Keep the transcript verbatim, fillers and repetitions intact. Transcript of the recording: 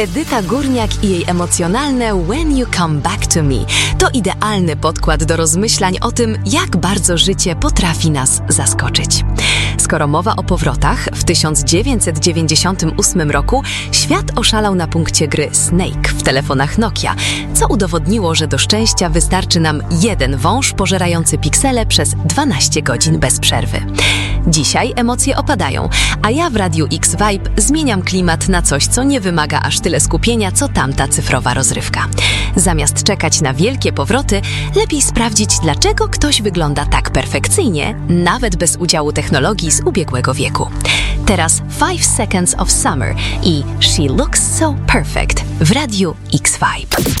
Edyta Górniak i jej emocjonalne When You Come Back to Me to idealny podkład do rozmyślań o tym, jak bardzo życie potrafi nas zaskoczyć. Skoro mowa o powrotach, w tysiąc dziewięćset dziewięćdziesiątym ósmym roku świat oszalał na punkcie gry Snake w telefonach Nokia, co udowodniło, że do szczęścia wystarczy nam jeden wąż pożerający piksele przez dwanaście godzin bez przerwy. Dzisiaj emocje opadają, a ja w Radiu X-Vibe zmieniam klimat na coś, co nie wymaga aż tyle skupienia, co tamta cyfrowa rozrywka. Zamiast czekać na wielkie powroty, lepiej sprawdzić, dlaczego ktoś wygląda tak perfekcyjnie, nawet bez udziału technologii z ubiegłego wieku. Teraz Five Seconds of Summer i She Looks So Perfect w Radiu X-Vibe.